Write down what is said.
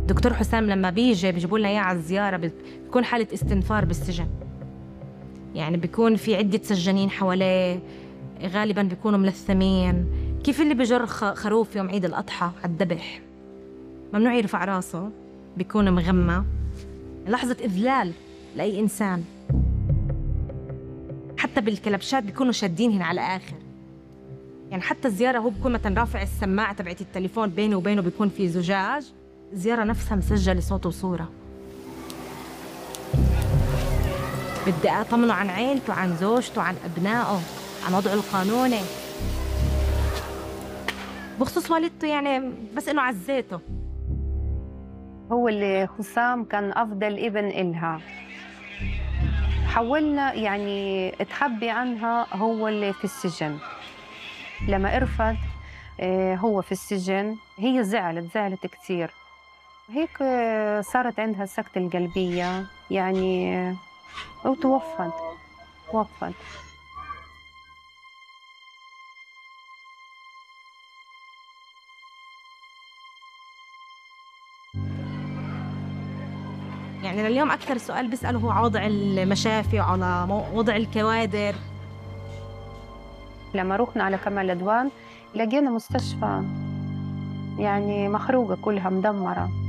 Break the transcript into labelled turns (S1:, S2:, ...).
S1: دكتور حسام لما بيجيبوا لنا اياه على الزياره بتكون حاله استنفار بالسجن. يعني بيكون في عده سجانين حواليه، غالبا بيكونوا ملثمين، كيف اللي بجر خروف يوم عيد الاضحى على الذبح ممنوع يرفع راسه، بيكون مغمى. لحظه اذلال لاي انسان. حتى بالكلبشات بيكونوا شادينهن على اخر. يعني حتى الزياره هو بيكون مثلا رافع السماعه تبعت التليفون، بينه وبينه بيكون في زجاج، الزياره نفسها مسجله صوت وصوره. بدي اطمنه عن عيلته، عن زوجته، عن ابنائه، عن وضعه القانوني. بخصوص والدته يعني بس انه عزيته.
S2: هو اللي حسام كان أفضل ابن إلها. حاولنا يعني تخبي عنها هو اللي في السجن. لما عرفت هو في السجن هي زعلت كتير. هيك صارت عندها السكتة القلبية يعني، وتوفت.
S1: يعني لليوم اكثر سؤال بيساله هو على وضع المشافي وعلى وضع الكوادر.
S2: لما رحنا على كمال أدوان لقينا مستشفى يعني مخروقة كلها مدمرة.